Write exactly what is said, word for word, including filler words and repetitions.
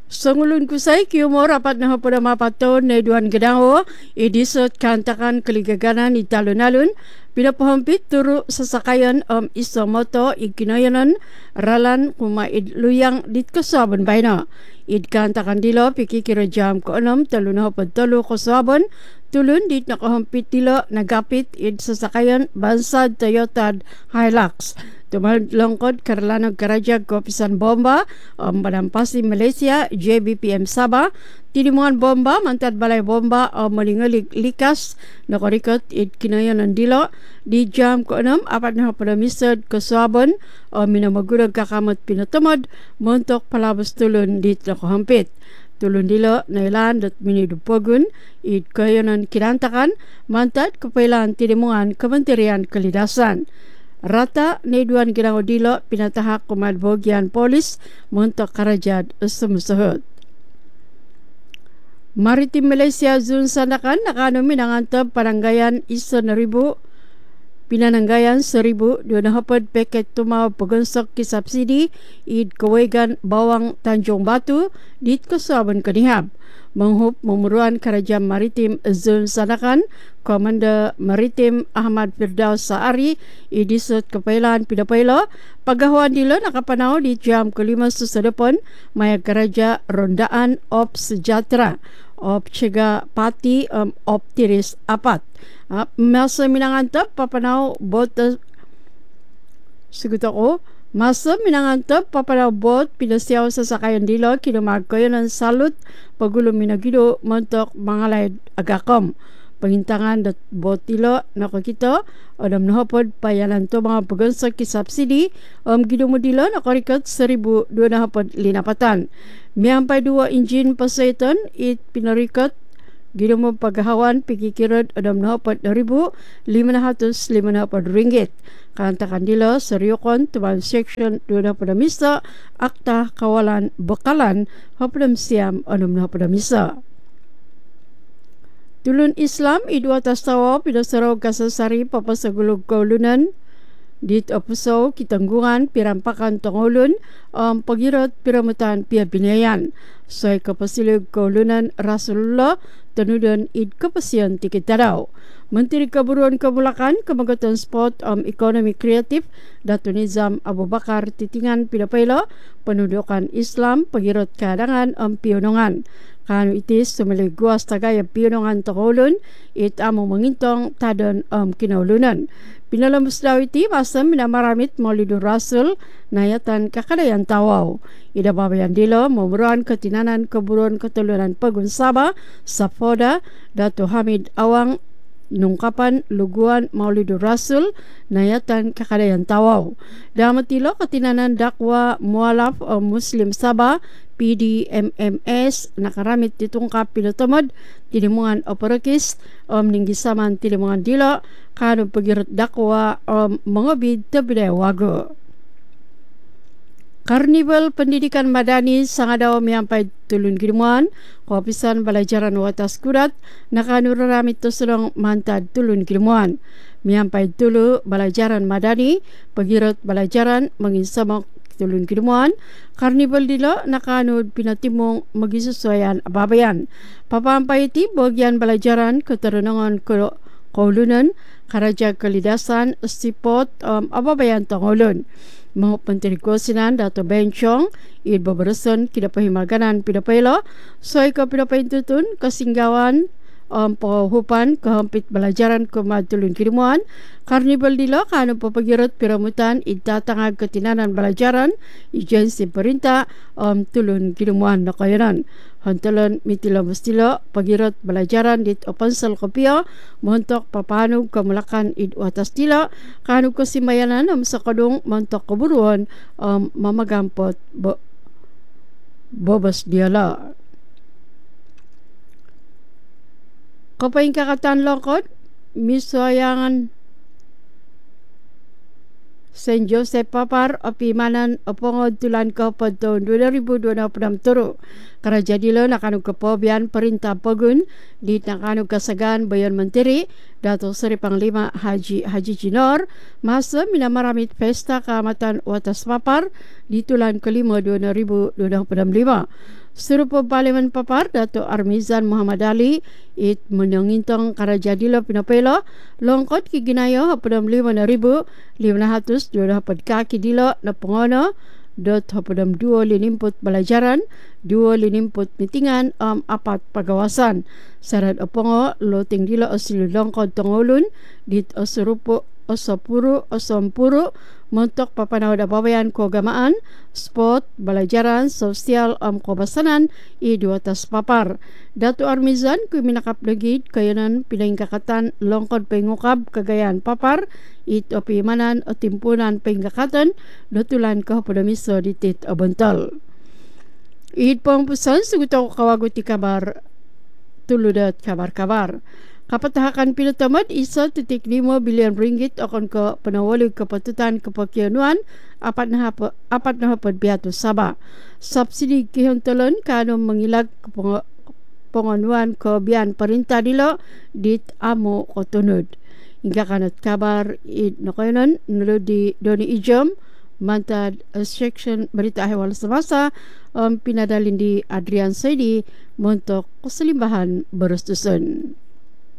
Sangulun kusay kiumor apat na pada mapaton na duan gedaho idisot kantakan keligaganan ni talon-alon pinapahampit turu sasakayan om um, iso moto ikinayanan ralan kuma id luyang dit kasabon bayna id kantakan dilo pikikira jam ko enam talun hapad tolu kasabon tulun dit nakahampit dilo nagapit id sasakayan bansad Toyota Hilux tumalangkod karlanag karajag kopisan bomba ang um, panampasi Malaysia J B P M Sabah tinimungan bomba mantad balay bomba o um, malingalig likas nakarikot it kinayan ng dilo di jam ko enam apat na panamisod kasabon o um, minamagurag kakamot pinatumod montok palabas tulun dit nakahampit tulun dilo na ilan dat minidupogun it kayanan kinantakan mantad kapailan tinimungan Kementerian Kalidasan. Rata ni duan ginang dilo pinatahak kumadbogyan polis montok karajad sumusahod. Maritim Malaysia Zun Sandakan nakano minangantab paranggayan isa na ribu pinananggayan seribu dua hapad peket tumaw pagonsok ki subsidi id kawegan bawang Tanjung Batu dit kasabon kanihab. Menghup memuruan Kerajaan Maritim Zon Sandakan Komander Maritim Ahmad Firdaus Saari idisut kepailan pidapailo pagahuan dilo nakapanaw di jam kelima susadapon maya Keraja Rondaan Op Sejahtera Op Cega Pati um, Op Tiris Apat uh, masa minangantap papanaw bot uh, sigut ako masa minangantap papanaw bot pinasyaw sa sakayan dilo kinumag kayo ng salut pagulong minagido montok mangalay agakom pangintangan dat bot dilo nakakita odam nahapod payalan to mga pagonsok ki subsidi om gido mo dilo nakarikot seribu dua nahapod linapatan miyampay dua engine pasaiton it pinarikot gido mo paghahawan pikikirod odam nahapod na ribu lima nahatos lima nahapod ringgit kantakan dilo seryokon tuban section dua nahapod misa akta kawalan bekalan hapodam siam odam nahapod misa. Tulun Islam idua tastawa pinasaraw kasasari papasagulog kaulunan dit opuso kitanggungan pirampakan tongolun ang um, pagirot piramutan pia binayan soy kapasilog kaulunan Rasulullah tanudon id kapasyan tikitaraw. Menteri Kaburuan Kabulakan Kamagatan Sport um, Economy Creative Dato Nizam Abu Bakar titingan pinapaylo panudukan Islam pagirot kadangan ang um, piyonongan kanu itis sumaligwas tagay piyonongan tongolun it amo mangintong tadon um, kinaulunan. Pinalambos daw iti masam minamaramit Maulido Rasul nayatan kakadayan tawaw. Idababayan dilo mamuruan katinanan Kaburuan Katulunan Pagunsaba sa Foda Dato Hamid Awang nungkapan luguan Maulido Rasul nayatan kakadayan tawaw. Damatilo katinanan dakwa mualaf o Muslim Sabah P D M M S nakaramit ditungkap pinutumod tinimungan operakis om ninggisaman tinimungan dilo kanu pagirot dakwa om mangobid tabiday wago. Karnival Pendidikan Madani sangadaw miyampay tulun gimuan kopisan balajaran watas kurat nakanuraramit to sulong mantad tulun gimuan miyampay tulu balajaran Madani pagirot balajaran manginsamok tulun gimuan karnival dilo nakanud pinatimong magisusoyan ababayan papampay iti bogyan balajaran keterunangan ko kaulunan Karaja Kalidasan Stipot um, ababayan tangolun mga penterikosinan Dato Benchong id babarason kidapahimaganan pidapaylo soy ka pidapahintutun kasinggawan um, pahupan kahampit balajaran kumadtulun kirimuan karnibal dilo kanu papagirot piramutan id tatangag katinanan balajaran agency perinta um, tulun kirimuan na kayanan hantalan mitila mustilo pagirot balajaran dit opansal kopio montok papanog kamulakan id watas dilo kanu kasimayanan am sa kadung montok kaburuan um, mamagampot bo, bobas diala. Kapaing kakatan lokot misayangan Saint Joseph Papar api manan opongod tulan kahapon tahun dua ribu dua puluh enam turu. Kara jadilo nakanu kepobian perintah Pogun di nakanu kasagan Bayan Menteri Dato' Seri Panglima Haji Haji Jinor masa minamaramit pesta keamatan Watas Papar di tulan kelima dua ribu dua puluh lima. Serupa Parlimen Papar Dato' Armizan Muhammad Ali it menangintong kara jadilo pinapelo longkot ki ginayo hapadam lima ribu lima ratus dua dapat kaki dilo na pengono dot hapadam dua linimput belajaran dua linimput mitingan am apat pagawasan sarat opongo loting dilo asli longkot tongolun dit oserupo osopuru osompuru montok papanaw da babayan keagamaan, sport, belajaran, sosial, am kobasanan, i dua tas papar. Dato' Armizan, kuy minakap legit, kayanan pilaing kakatan, longkod pengukab, kagayan papar, it opimanan o timpunan penggakatan, dotulan kahapadamiso ditit abantol. Ihit pong pusan, suguto ko kawaguti kabar, tuludat kabar-kabar. Kapatahakan pinatamad isa titik lima bilion ringgit akan ke penawalig kepatutan kepakianuan apat na hapa, apat na hapad biatu Sabah. Subsidi kihontolan kano mengilag penganuan ke bian perintah dilo dit amo kotunod. Hingga kanat kabar id nakoyanon nulo di Doni Ijom mantad uh, section berita ahwal semasa um, pinadalin di Adrian Saidi montok keselimbahan berustusun.